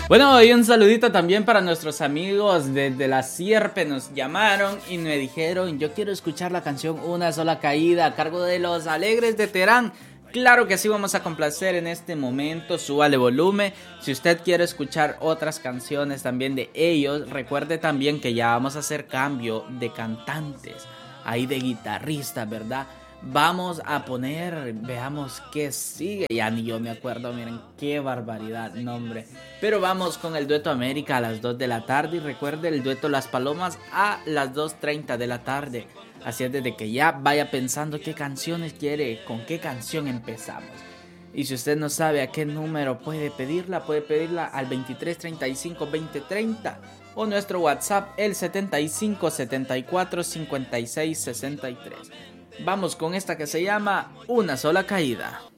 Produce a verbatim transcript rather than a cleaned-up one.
Bueno, y un saludito también para nuestros amigos desde La Sierpe. Nos llamaron y me dijeron: yo quiero escuchar la canción Una Sola Caída a cargo de Los Alegres de Terán. Claro que sí, vamos a complacer en este momento. Súbale volumen. Si usted quiere escuchar otras canciones también de ellos, recuerde también que ya vamos a hacer cambio de cantantes, ahí de guitarristas, ¿verdad? Vamos a poner, veamos qué sigue. Ya ni yo me acuerdo, miren, qué barbaridad, nombre. Pero vamos con el dueto América a las dos de la tarde. Y recuerde el dueto Las Palomas a las dos treinta de la tarde. Así es, desde que ya vaya pensando qué canciones quiere, con qué canción empezamos. Y si usted no sabe a qué número puede pedirla, puede pedirla al veintitrés treinta y cinco veinte treinta o nuestro WhatsApp el setenta y cinco setenta y cuatro cincuenta y seis sesenta y tres. Vamos con esta que se llama Una Sola Caída.